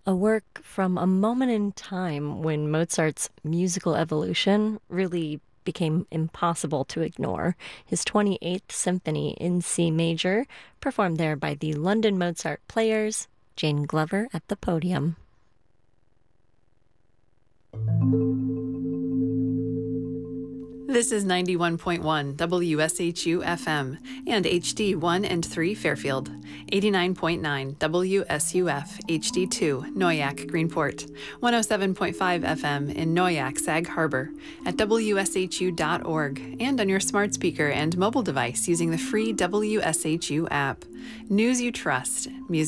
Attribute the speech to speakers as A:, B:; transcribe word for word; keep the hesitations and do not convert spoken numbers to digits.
A: a work from a moment in time when Mozart's musical evolution really became impossible to ignore. His twenty-eighth Symphony in C major, performed there by the London Mozart Players, Jane Glover at the podium.
B: This is ninety-one point one W S H U F M and H D one and three Fairfield, eighty-nine point nine W S U F H D two Noyak Greenport, one oh seven point five F M in Noyak Sag Harbor, at W S H U dot org, and on your smart speaker and mobile device using the free W S H U app. News you trust. Music